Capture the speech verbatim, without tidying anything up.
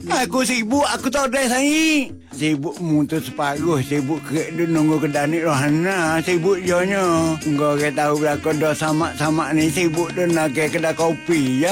Aku sibuk, aku tak ada saing. Sibuk muntah separuh, sibuk ke nunggu kedai ni Rohana, sibuk jonya. Engkau ke tahu belakang dah sama-sama ni sibuk tu nak ke kedai kopi ya.